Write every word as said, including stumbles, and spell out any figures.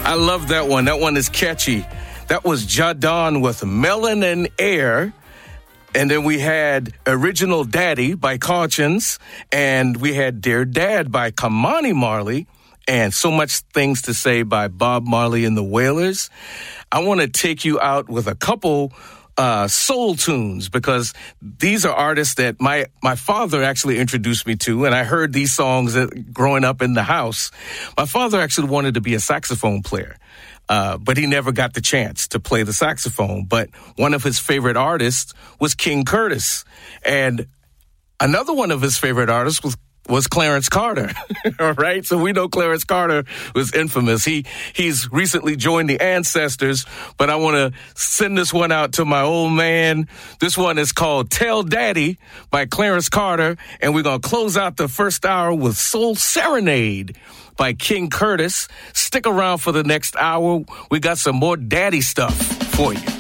I love that one. That one is catchy. That was Jadon with Melon and Air. And then we had Original Daddy by Cautions. And we had Dear Dad by Kamani Marley. And So Much Things to Say by Bob Marley and the Wailers. I want to take you out with a couple uh, soul tunes because these are artists that my, my father actually introduced me to, and I heard these songs growing up in the house. My father actually wanted to be a saxophone player, uh, but he never got the chance to play the saxophone. But one of his favorite artists was King Curtis, and another one of his favorite artists was was Clarence Carter, all right? So we know Clarence Carter was infamous. He He's recently joined the Ancestors, but I want to send this one out to my old man. This one is called Tell Daddy by Clarence Carter, and we're going to close out the first hour with Soul Serenade by King Curtis. Stick around for the next hour. We got some more daddy stuff for you.